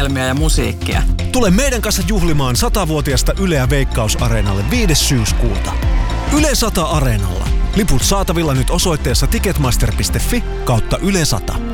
ohjelmia ja musiikkia. Tule meidän kanssa juhlimaan 100-vuotiasta Yleä Veikkaus-areenalle 5. syyskuuta. Yle 100 Areenalla. Liput saatavilla nyt osoitteessa ticketmaster.fi/Yle 100.